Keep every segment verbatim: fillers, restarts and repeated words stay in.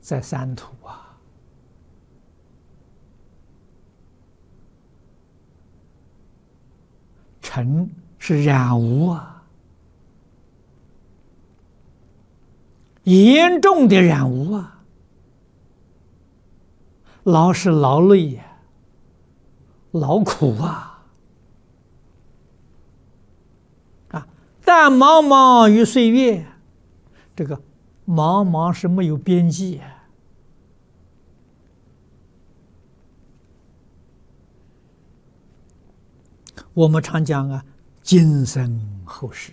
在三途啊，尘是染污啊，严重的染污啊，劳是劳累呀，劳苦啊。啊，但茫茫于岁月，这个茫茫是没有边际啊。我们常讲啊，今生后世，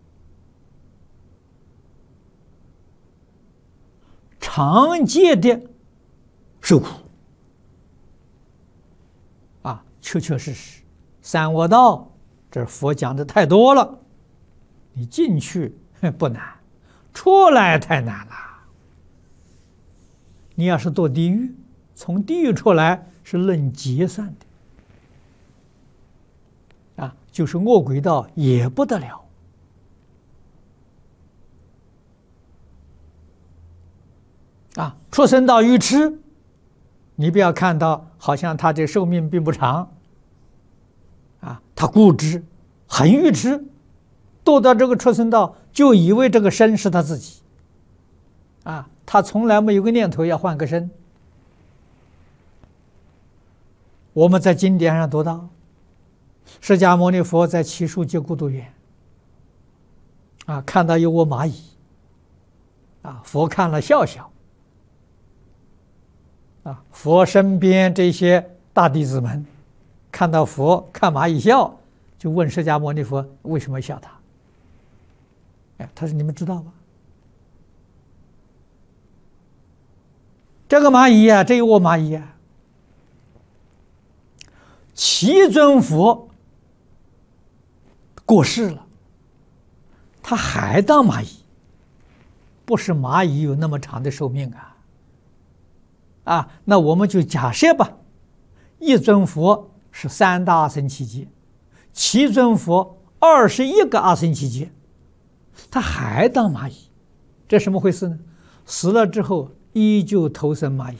常见的受苦啊，确确实实，三恶道，这佛讲的太多了。你进去不难，出来太难了。你要是堕地狱，从地狱出来是论劫算的。啊，就是恶鬼道也不得了。啊，畜生道愚痴，你不要看到好像他这寿命并不长，啊，他固执，很愚痴，堕到这个畜生道就以为这个身是他自己，啊，他从来没有个念头要换个身。我们在经典上读到，释迦牟尼佛在祇树结孤独园，啊，看到有窝蚂蚁，啊，佛看了笑笑，啊，佛身边这些大弟子们看到佛看蚂蚁笑，就问释迦牟尼佛为什么笑他？哎，他说你们知道吧？这个蚂蚁呀、啊，这一窝蚂蚁呀、啊，其尊佛过世了，他还当蚂蚁，不是蚂蚁有那么长的寿命啊！啊，那我们就假设吧，一尊佛是三大阿僧祇劫，其尊佛二十一个阿僧祇劫，他还当蚂蚁，这什么回事呢？死了之后依旧投生蚂蚁，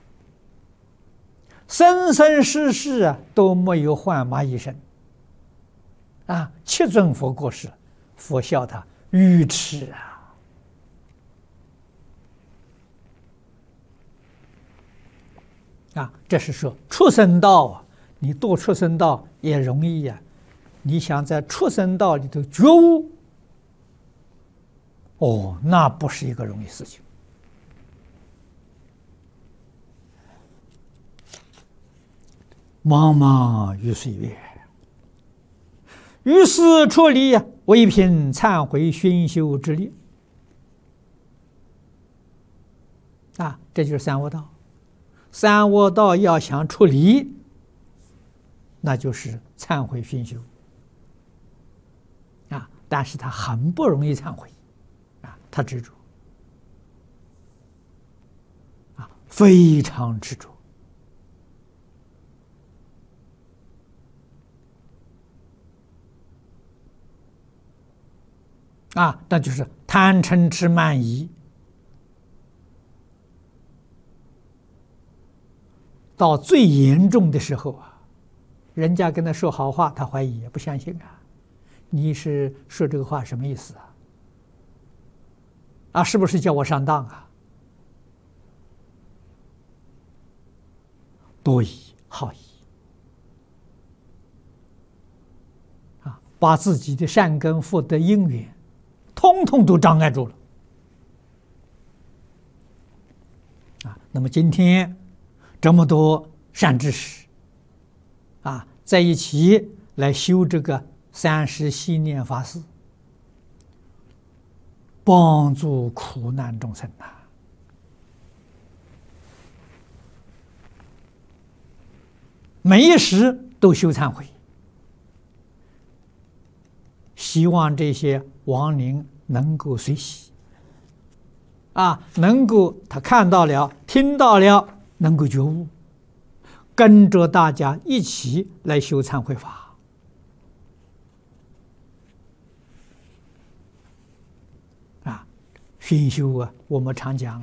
生生世世啊都没有换蚂蚁身。啊，七尊佛过世了，佛笑他愚痴啊！啊，这是说畜生道啊，你堕畜生道也容易呀、啊。你想在畜生道里头觉悟，哦，那不是一个容易事情。茫茫于岁月。于是出离唯凭忏悔熏修之力啊，这就是三恶道。三恶道要想出离，那就是忏悔熏修啊，但是他很不容易忏悔啊，他执着啊，非常执着。啊，那就是贪嗔痴慢疑，到最严重的时候啊，人家跟他说好话，他怀疑也不相信啊。你是说这个话什么意思啊？啊，是不是叫我上当啊？多疑好疑啊，把自己的善根福德因缘通通都障碍住了啊！那么今天这么多善知识啊，在一起来修这个三十系念法事，帮助苦难众生呐、啊！每一时都修忏悔，希望这些亡灵能够随喜啊，能够他看到了、听到了，能够觉悟，跟着大家一起来修忏悔法啊。熏修啊，我们常讲